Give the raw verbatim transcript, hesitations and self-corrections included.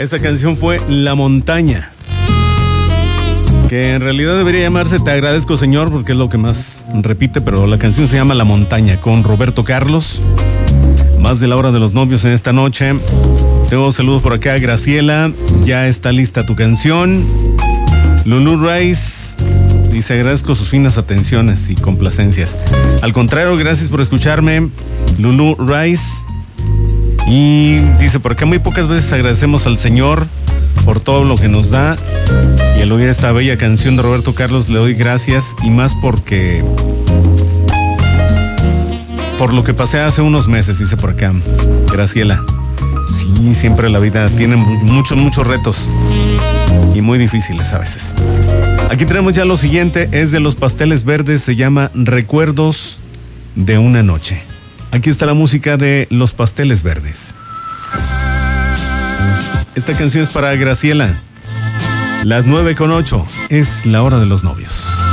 Esa canción fue La Montaña, que en realidad debería llamarse Te Agradezco Señor, porque es lo que más repite, pero la canción se llama La Montaña, con Roberto Carlos. Más de la hora de los novios en esta noche. Tengo saludos por acá. Graciela, ya está lista tu canción. Lulu Rice dice: agradezco sus finas atenciones y complacencias. Al contrario, gracias por escucharme, Lulu Rice. Y dice por acá: muy pocas veces agradecemos al Señor por todo lo que nos da, y al oír esta bella canción de Roberto Carlos le doy gracias, y más porque por lo que pasé hace unos meses, dice por acá Graciela. Sí, siempre la vida tiene muchos, muchos retos y muy difíciles a veces. Aquí tenemos ya lo siguiente, es de Los Pasteles Verdes, se llama Recuerdos de una Noche. Aquí está la música de Los Pasteles Verdes. Esta canción es para Graciela. Las nueve con ocho, es la hora de los novios.